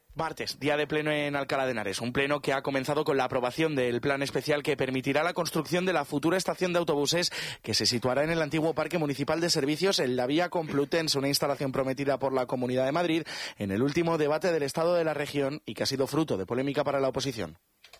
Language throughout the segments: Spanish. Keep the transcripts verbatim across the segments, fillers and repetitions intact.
Martes, día de pleno en Alcalá de Henares, un pleno que ha comenzado con la aprobación del plan especial que permitirá la construcción de la futura estación de autobuses que se situará en el antiguo Parque Municipal de Servicios en la vía Complutense, una instalación prometida por la Comunidad de Madrid en el último debate del Estado de la región y que ha sido fruto de polémica para la oposición.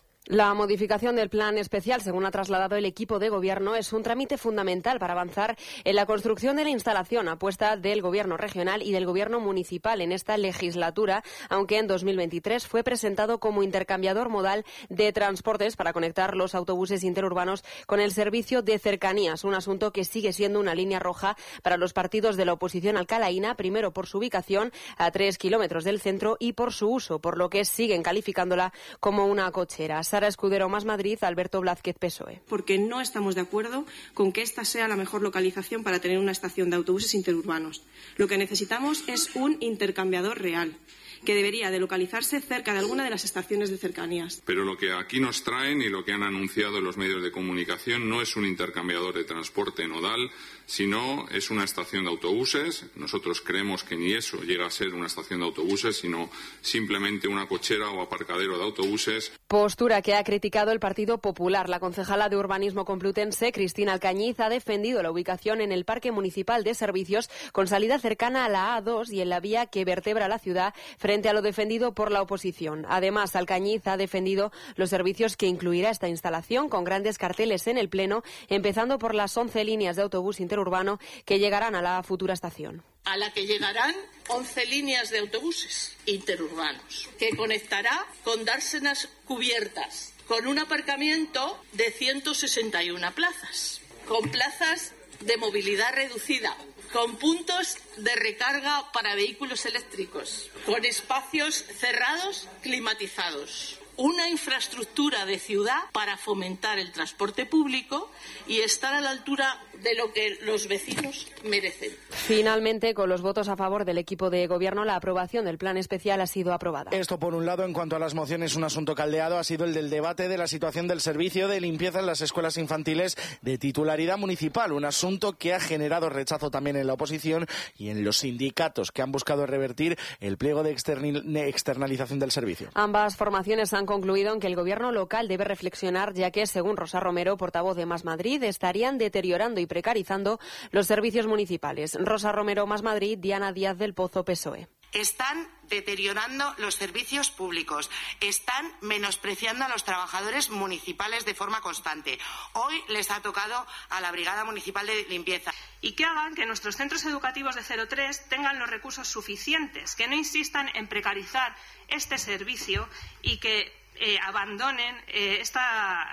La modificación del plan especial, según ha trasladado el equipo de gobierno, es un trámite fundamental para avanzar en la construcción de la instalación, apuesta del gobierno regional y del gobierno municipal en esta legislatura, aunque en dos mil veintitrés fue presentado como intercambiador modal de transportes para conectar los autobuses interurbanos con el servicio de cercanías, un asunto que sigue siendo una línea roja para los partidos de la oposición alcalaína, primero por su ubicación a tres kilómetros del centro y por su uso, por lo que siguen calificándola como una cochera. Sara Escudero, Más Madrid, Alberto Blázquez, P S O E. Porque no estamos de acuerdo con que esta sea la mejor localización para tener una estación de autobuses interurbanos. Lo que necesitamos es un intercambiador real, que debería de localizarse cerca de alguna de las estaciones de cercanías. Pero lo que aquí nos traen y lo que han anunciado en los medios de comunicación no es un intercambiador de transporte nodal, sino es una estación de autobuses. Nosotros creemos que ni eso llega a ser una estación de autobuses, sino simplemente una cochera o aparcadero de autobuses. Postura que ha criticado el Partido Popular. La concejala de Urbanismo Complutense, Cristina Alcañiz, ha defendido la ubicación en el Parque Municipal de Servicios con salida cercana a la A dos y en la vía que vertebra la ciudad frente a lo defendido por la oposición. Además, Alcañiz ha defendido los servicios que incluirá esta instalación con grandes carteles en el Pleno, empezando por las once líneas de autobús interurbano que llegarán a la futura estación. A la que llegarán once líneas de autobuses interurbanos, que conectará con dársenas cubiertas, con un aparcamiento de ciento sesenta y una plazas, con plazas de movilidad reducida, con puntos de recarga para vehículos eléctricos, con espacios cerrados climatizados. Una infraestructura de ciudad para fomentar el transporte público y estar a la altura de lo que los vecinos merecen. Finalmente, con los votos a favor del equipo de gobierno, la aprobación del plan especial ha sido aprobada. Esto por un lado. En cuanto a las mociones, un asunto caldeado ha sido el del debate de la situación del servicio de limpieza en las escuelas infantiles de titularidad municipal, un asunto que ha generado rechazo también en la oposición y en los sindicatos que han buscado revertir el pliego de externalización del servicio. Ambas formaciones han concluido en que el gobierno local debe reflexionar, ya que, según Rosa Romero, portavoz de Más Madrid, estarían deteriorando y precarizando los servicios municipales. Rosa Romero, Más Madrid, Diana Díaz del Pozo, P S O E. Están deteriorando los servicios públicos, están menospreciando a los trabajadores municipales de forma constante. Hoy les ha tocado a la Brigada Municipal de Limpieza. Y que hagan que nuestros centros educativos de cero tres tengan los recursos suficientes, que no insistan en precarizar este servicio y que eh, abandonen eh, esta...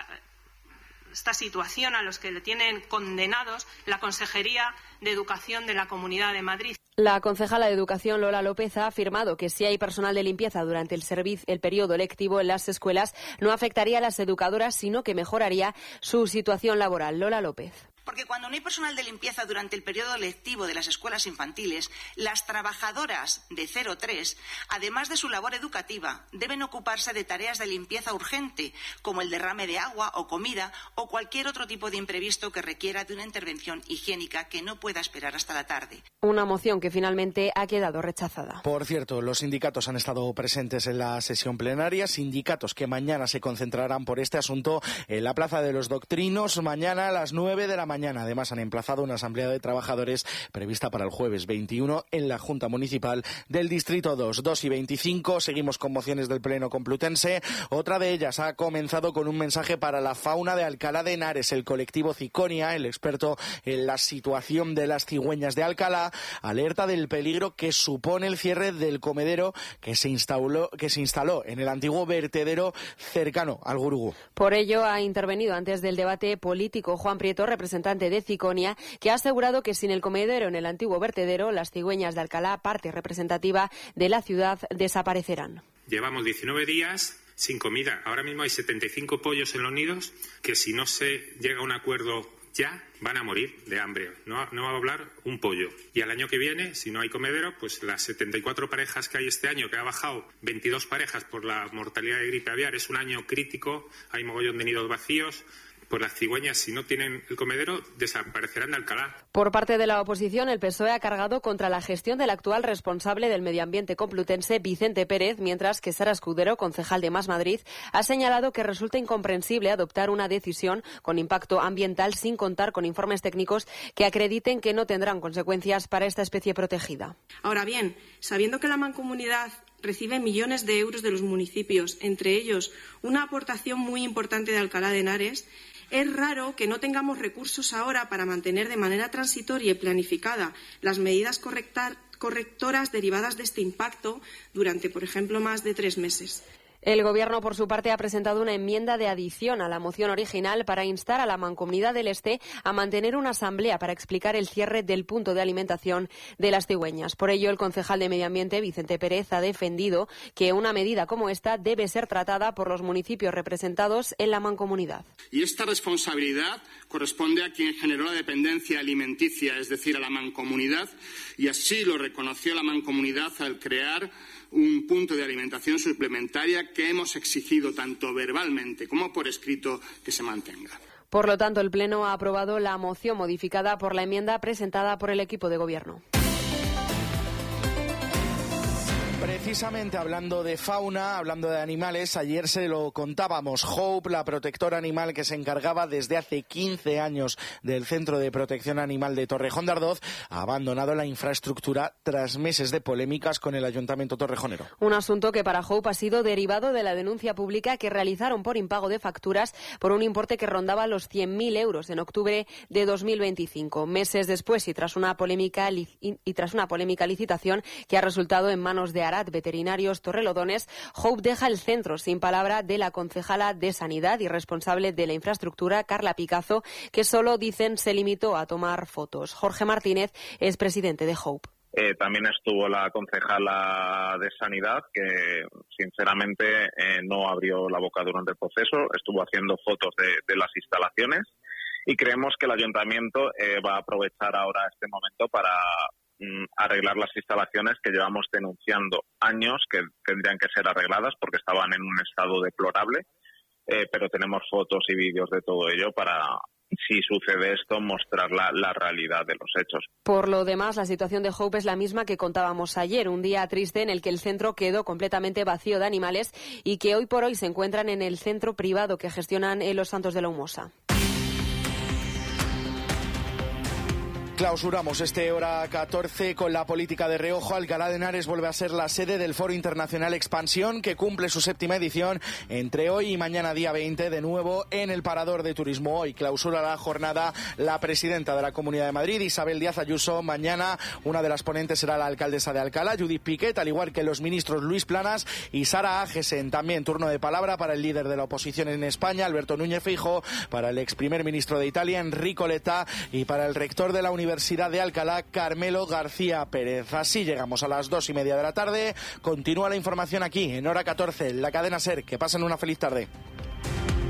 esta situación a los que le tienen condenados la Consejería de Educación de la Comunidad de Madrid. La concejala de Educación, Lola López, ha afirmado que si hay personal de limpieza durante el, servicio, el periodo lectivo en las escuelas, no afectaría a las educadoras, sino que mejoraría su situación laboral. Lola López. Porque cuando no hay personal de limpieza durante el periodo lectivo de las escuelas infantiles, las trabajadoras de cero tres, además de su labor educativa, deben ocuparse de tareas de limpieza urgente, como el derrame de agua o comida o cualquier otro tipo de imprevisto que requiera de una intervención higiénica que no pueda esperar hasta la tarde. Una moción que finalmente ha quedado rechazada. Por cierto, los sindicatos han estado presentes en la sesión plenaria, sindicatos que mañana se concentrarán por este asunto en la Plaza de los Doctrinos, mañana a las nueve de la mañana. Además, han emplazado una asamblea de trabajadores prevista para el jueves veintiuno en la Junta Municipal del Distrito dos. dos y veinticinco, seguimos con mociones del Pleno Complutense. Otra de ellas ha comenzado con un mensaje para la fauna de Alcalá de Henares. El colectivo Ciconia, el experto en la situación de las cigüeñas de Alcalá, alerta del peligro que supone el cierre del comedero que se instaló, que se instaló en el antiguo vertedero cercano al Gurugú. Por ello, ha intervenido antes del debate político Juan Prieto, representante de Ciconia, que ha asegurado que sin el comedero en el antiguo vertedero, las cigüeñas de Alcalá, parte representativa de la ciudad, desaparecerán. Llevamos diecinueve días sin comida. Ahora mismo hay setenta y cinco pollos en los nidos que, si no se llega a un acuerdo ya, van a morir de hambre. No, no va a hablar un pollo. Y al año que viene, si no hay comedero, pues las setenta y cuatro parejas que hay este año, que ha bajado veintidós parejas por la mortalidad de gripe aviar, es un año crítico, hay mogollón de nidos vacíos. pues las cigüeñas, si no tienen el comedero, desaparecerán de Alcalá. Por parte de la oposición, el P S O E ha cargado contra la gestión del actual responsable del medio ambiente complutense, Vicente Pérez, mientras que Sara Escudero, concejal de Más Madrid, ha señalado que resulta incomprensible adoptar una decisión con impacto ambiental sin contar con informes técnicos que acrediten que no tendrán consecuencias para esta especie protegida. Ahora bien, sabiendo que la Mancomunidad recibe millones de euros de los municipios, entre ellos una aportación muy importante de Alcalá de Henares, es raro que no tengamos recursos ahora para mantener de manera transitoria y planificada las medidas correctar, correctoras derivadas de este impacto durante, por ejemplo, más de tres meses. El Gobierno, por su parte, ha presentado una enmienda de adición a la moción original para instar a la Mancomunidad del Este a mantener una asamblea para explicar el cierre del punto de alimentación de las cigüeñas. Por ello, el concejal de Medio Ambiente, Vicente Pérez, ha defendido que una medida como esta debe ser tratada por los municipios representados en la Mancomunidad. Y esta responsabilidad corresponde a quien generó la dependencia alimenticia, es decir, a la Mancomunidad, y así lo reconoció la Mancomunidad al crear un punto de alimentación suplementaria que hemos exigido tanto verbalmente como por escrito que se mantenga. Por lo tanto, el Pleno ha aprobado la moción modificada por la enmienda presentada por el equipo de Gobierno. Precisamente hablando de fauna, hablando de animales, ayer se lo contábamos. Hope, la protectora animal que se encargaba desde hace quince años del Centro de Protección Animal de Torrejón de Ardoz, ha abandonado la infraestructura tras meses de polémicas con el Ayuntamiento torrejonero. Un asunto que para Hope ha sido derivado de la denuncia pública que realizaron por impago de facturas por un importe que rondaba los cien mil euros en octubre de dos mil veinticinco. Meses después y tras una polémica y tras una polémica licitación que ha resultado en manos de Arat Veterinarios Torrelodones, Hope deja el centro sin palabra de la concejala de Sanidad y responsable de la infraestructura, Carla Picazo, que solo, dicen, se limitó a tomar fotos. Jorge Martínez es presidente de Hope. Eh, también estuvo la concejala de Sanidad, que sinceramente eh, no abrió la boca durante el proceso, estuvo haciendo fotos de, de las instalaciones, y creemos que el ayuntamiento eh, va a aprovechar ahora este momento para arreglar las instalaciones que llevamos denunciando años que tendrían que ser arregladas porque estaban en un estado deplorable, eh, pero tenemos fotos y vídeos de todo ello para, si sucede esto, mostrar la, la realidad de los hechos. Por lo demás, la situación de Hope es la misma que contábamos ayer, un día triste en el que el centro quedó completamente vacío de animales y que hoy por hoy se encuentran en el centro privado que gestionan en Los Santos de la Humosa. Clausuramos este hora catorce con la política de reojo. Alcalá de Henares vuelve a ser la sede del Foro Internacional Expansión, que cumple su séptima edición entre hoy y mañana día veinte, de nuevo en el Parador de Turismo. Hoy clausura la jornada la presidenta de la Comunidad de Madrid, Isabel Díaz Ayuso. Mañana una de las ponentes será la alcaldesa de Alcalá, Judith Piquet, al igual que los ministros Luis Planas y Sara Agesen. También turno de palabra para el líder de la oposición en España, Alberto Núñez Feijóo, para el ex primer ministro de Italia, Enrico Letta, y para el rector de la Universidad Universidad de Alcalá, Carmelo García Pérez. Así llegamos a las dos y media de la tarde. Continúa la información aquí, en hora catorce, en la cadena SER. Que pasen una feliz tarde.